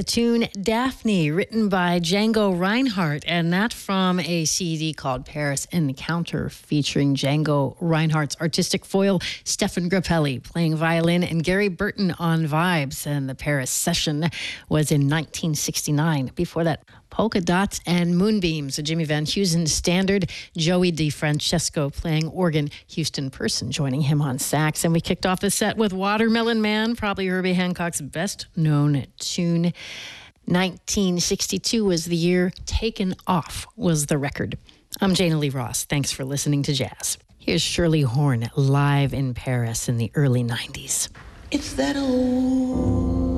The tune Daphne, written by Django Reinhardt, and that from a CD called Paris Encounter, featuring Django Reinhardt's artistic foil, Stefan Grappelli, playing violin, and Gary Burton on vibes. And the Paris session was in 1969. Before that, Polka Dots and Moonbeams, a Jimmy Van Heusen standard. Joey DeFrancesco playing organ, Houston Person joining him on sax. And we kicked off the set with Watermelon Man, probably Herbie Hancock's best known tune. 1962 was the year. Taken Off was the record. I'm Jana Lee Ross. Thanks for listening to Jazz. Here's Shirley Horn live in Paris in the early 90s. It's that old